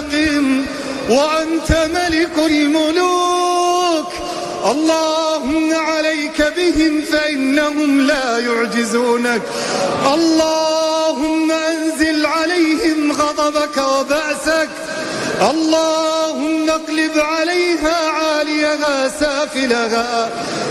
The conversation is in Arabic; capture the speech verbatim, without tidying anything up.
فانتقم وأنت ملك الملوك. اللهم عليك بهم فإنهم لا يعجزونك. اللهم أنزل عليهم غضبك وبأسك. اللهم اقلب عليها عاليها سافلها